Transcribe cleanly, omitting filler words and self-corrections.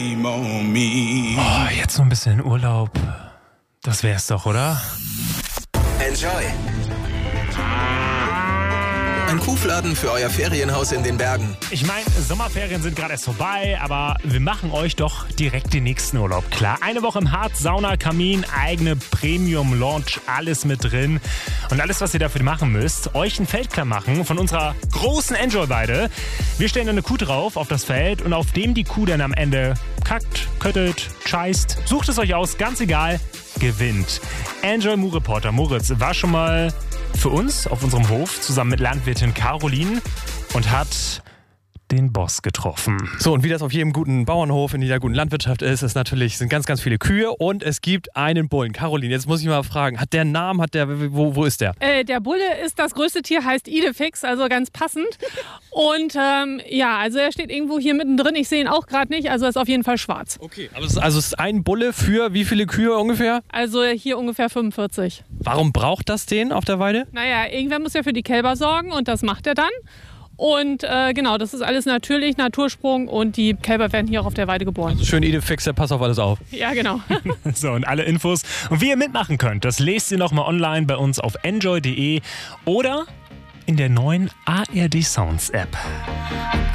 Oh, jetzt so ein bisschen Urlaub. Das wär's doch, oder? Enjoy. Ein Kuhfladen für euer Ferienhaus in den Bergen. Ich meine, Sommerferien sind gerade erst vorbei, aber wir machen euch doch direkt den nächsten Urlaub klar. Eine Woche im Harz, Sauna, Kamin, eigene Premium-Lounge, alles mit drin. Und alles, was ihr dafür machen müsst, euch ein Feld klar machen von unserer großen Enjoy-Weide. Wir stellen eine Kuh drauf auf das Feld und auf dem die Kuh dann am Ende kackt, köttelt, scheißt. Sucht es euch aus, ganz egal, gewinnt. Enjoy Mu-Reporter Moritz war schon mal für uns auf unserem Hof zusammen mit Landwirtin Caroline und hat den Boss getroffen. So, und wie das auf jedem guten Bauernhof in jeder guten Landwirtschaft ist, sind ganz, ganz viele Kühe und es gibt einen Bullen. Caroline, jetzt muss ich mal fragen, hat der einen Namen, wo ist der? Der Bulle ist das größte Tier, heißt Idefix, also ganz passend. Und also er steht irgendwo hier mittendrin, ich sehe ihn auch gerade nicht, also er ist auf jeden Fall schwarz. Okay, aber es ist ein Bulle für wie viele Kühe ungefähr? Also hier ungefähr 45. Warum braucht das den auf der Weide? Naja, irgendwer muss ja für die Kälber sorgen und das macht er dann. Und genau, das ist alles natürlich, Natursprung und die Kälber werden hier auch auf der Weide geboren. Also schön Idefix, der passt auf alles auf. Ja, genau. So, und alle Infos und wie ihr mitmachen könnt, das lest ihr nochmal online bei uns auf enjoy.de oder in der neuen ARD Sounds App.